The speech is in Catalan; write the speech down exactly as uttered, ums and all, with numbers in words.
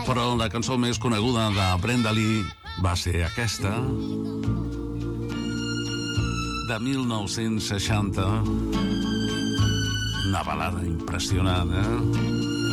Però la cançó més coneguda de Brenda Lee va ser aquesta, de mil nou-cents seixanta, una balada impressionant, eh?